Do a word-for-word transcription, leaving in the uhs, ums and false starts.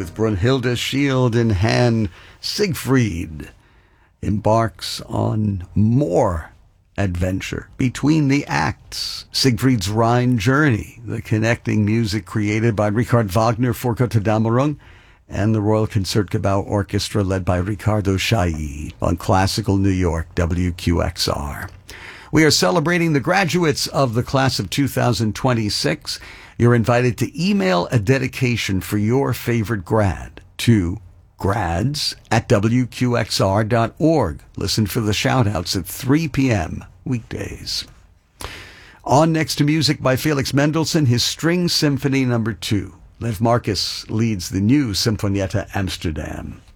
with Brunhilde shield in hand, Siegfried embarks on more adventure between the acts. Siegfried's Rhine Journey, the connecting music created by Richard Wagner for Götterdämmerung and the Royal Concertgebouw Orchestra led by Ricardo Chailly on Classical New York, W Q X R. We are celebrating the graduates of the class of two thousand twenty-six. You're invited to email a dedication for your favorite grad to grads at W Q X R dot org. Listen for the shout-outs at three p.m. weekdays. On next to music by Felix Mendelssohn, his String Symphony Number two. Lev Marcus leads the new Sinfonietta Amsterdam.